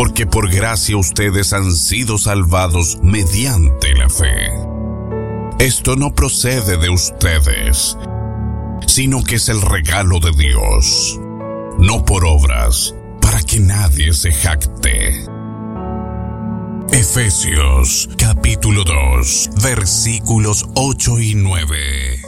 porque por gracia ustedes han sido salvados mediante la fe. Esto no procede de ustedes, sino que es el regalo de Dios, no por obras, para que nadie se jacte. Efesios capítulo 2, versículos 8 y 9.